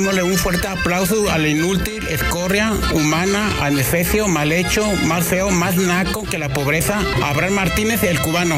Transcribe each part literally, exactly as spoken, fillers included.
Démosle un fuerte aplauso al inútil, escoria, humana, adefesio, mal hecho, más feo, más naco que la pobreza, Abraham Martínez, el cubano.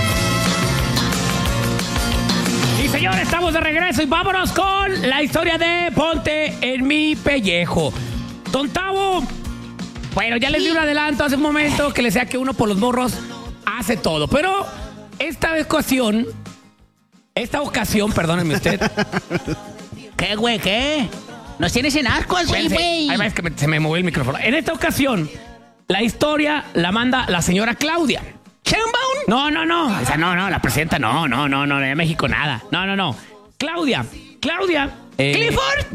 Y señores, estamos de regreso y vámonos con la historia de Ponte en mi pellejo. Don Tavo, bueno, ya les di un adelanto hace un momento que les decía que uno por los morros hace todo, pero esta ocasión, esta ocasión, perdónenme usted. ¿Qué, güey? ¿Qué? Nos tienes en ascuas, güey, güey. Ay, es que me, se me movió el micrófono. En esta ocasión, la historia la manda la señora Claudia. ¿Sheinbaum? No, no, no. Esa no, no, la presidenta, no, no, no, no, de México nada. No, no, no. Claudia. Claudia. Eh, ¿Clifford?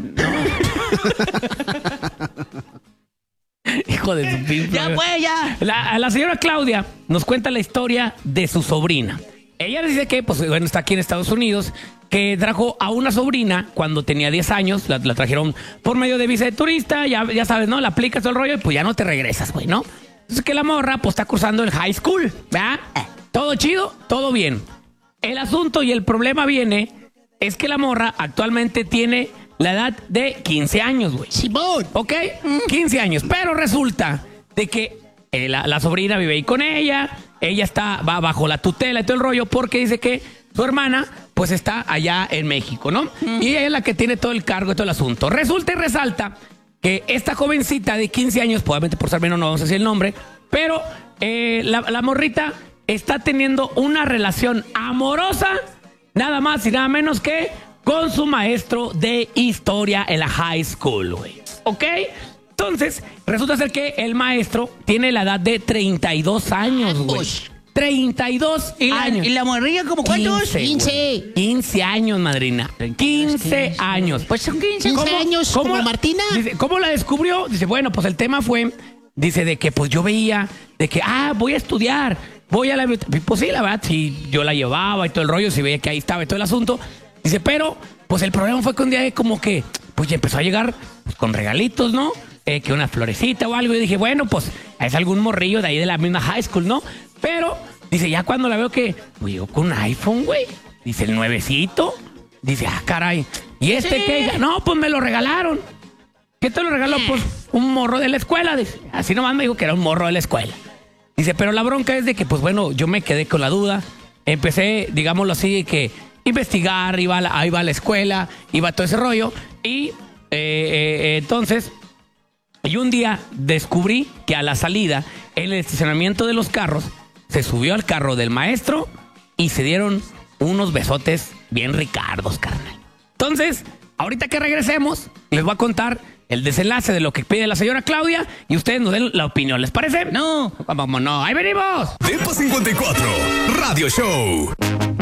No. Hijo de su pinche. Ya, güey, ya. La, la señora Claudia nos cuenta la historia de su sobrina. Ella dice que, pues, bueno, está aquí en Estados Unidos, que trajo a una sobrina cuando tenía diez años, la, la trajeron por medio de visa de turista, ya, ya sabes, ¿no? La aplicas todo el rollo y pues ya no te regresas, güey, ¿no? Entonces que la morra, pues, está cursando el high school, ¿verdad? Todo chido, todo bien. El asunto y el problema viene es que la morra actualmente tiene la edad de quince años, güey. Simón. ¿Ok? quince años. Pero resulta de que eh, la, la sobrina vive ahí con ella, ella está, va bajo la tutela y todo el rollo, porque dice que su hermana, pues, está allá en México, ¿no? Mm. Y ella es la que tiene todo el cargo y todo el asunto. Resulta y resalta que esta jovencita de quince años, probablemente por ser menos no vamos a decir el nombre, pero eh, la, la morrita está teniendo una relación amorosa, nada más y nada menos que con su maestro de historia en la high school, güey. ¿Ok? Entonces, resulta ser que el maestro tiene la edad de treinta y dos años, güey. treinta y dos ¿Y la, años. ¿Y la morrilla como cuántos? quince. quince años, madrina. quince años. Pues son quince ¿Cómo- años, cómo- como Martina. Dice, ¿cómo la descubrió? Dice, bueno, pues el tema fue, dice, de que pues yo veía, de que, ah, voy a estudiar, voy a la biblioteca. Pues sí, la verdad, sí, yo la llevaba y todo el rollo, si veía que ahí estaba y todo el asunto. Dice, pero, pues el problema fue que un día como que, pues ya empezó a llegar pues, con regalitos, ¿no? Eh, que una florecita o algo. Y dije, bueno, pues es algún morrillo de ahí de la misma high school, ¿no? Pero, dice, ya cuando la veo que, pues yo con un iPhone, güey. Dice, el nuevecito. Dice, ah, caray. ¿Y este Sí. qué? No, pues me lo regalaron. ¿Qué te lo regaló? Pues un morro de la escuela. Dice, así nomás me dijo que era un morro de la escuela. Dice, pero la bronca es de que, pues bueno, yo me quedé con la duda. Empecé, digámoslo así, que investigar, iba a la, iba a la escuela, iba a todo ese rollo. Y eh, eh, entonces, y un día descubrí que a la salida, en el estacionamiento de los carros, se subió al carro del maestro y se dieron unos besotes bien ricardos, carnal. Entonces, ahorita que regresemos, les voy a contar el desenlace de lo que pide la señora Claudia y ustedes nos den la opinión. ¿Les parece? No. Vamos, no. ¡Ahí venimos! Depa cincuenta y cuatro, Radio Show.